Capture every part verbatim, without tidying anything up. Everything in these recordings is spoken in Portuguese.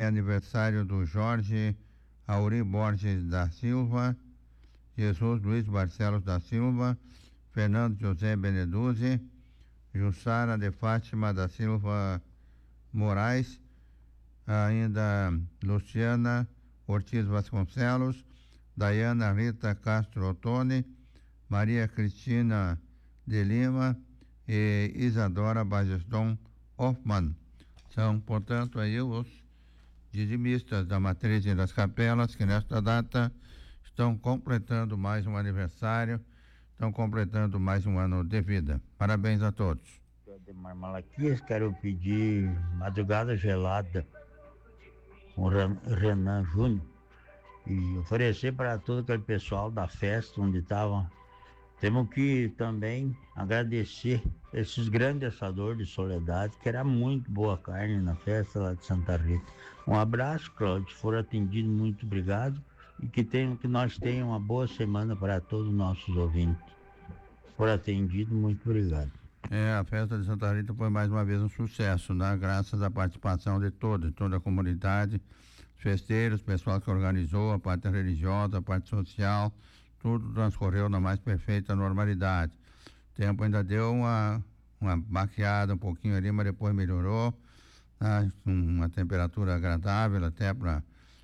aniversário do Jorge Auri Borges da Silva, Jesus Luiz Barcelos da Silva, Fernando José Beneduzzi, Jussara de Fátima da Silva Moraes, ainda Luciana Ortiz Vasconcelos, Dayana Rita Castro Ottoni, Maria Cristina de Lima e Isadora Bageston Hoffmann. São, portanto, aí os dizimistas da Matriz e das Capelas que nesta data estão completando mais um aniversário, estão completando mais um ano de vida. Parabéns a todos. Ademar Malaquias, quero pedir Madrugada Gelada com Renan Júnior e oferecer para todo aquele pessoal da festa onde estavam. Temos que também agradecer esses grandes assadores de Soledade, que era muito boa carne na festa lá de Santa Rita. Um abraço, Cláudio, foram atendidos, muito obrigado, e que, tenham, que nós tenhamos uma boa semana para todos os nossos ouvintes. Por atendido, muito obrigado. É, a festa de Santa Rita foi mais uma vez um sucesso, né? Graças à participação de toda, toda a comunidade, festeiros, pessoal que organizou, a parte religiosa, a parte social, tudo transcorreu na mais perfeita normalidade. O tempo ainda deu uma, uma baqueada um pouquinho ali, mas depois melhorou, né? Uma temperatura agradável até para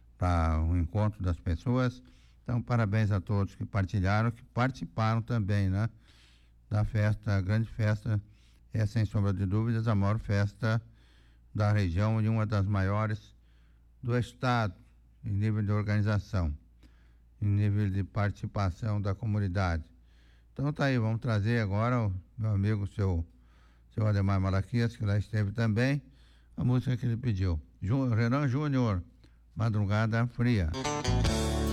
o encontro das pessoas. Então, parabéns a todos que partilharam, que participaram também, né? Da festa, a grande festa, é sem sombra de dúvidas a maior festa da região e uma das maiores do estado, em nível de organização, em nível de participação da comunidade. Então tá aí, vamos trazer agora o meu amigo, seu, seu Ademar Malaquias, que lá esteve também, a música que ele pediu. Renan Júnior, Madrugada Fria.